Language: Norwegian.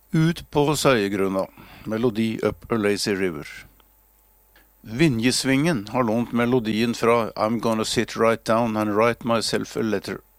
Ut på Seigrunna, melodi Up a Lazy River. Vinjesvingen har lånt melodien fra I'm Gonna Sit Right Down and Write Myself a Letter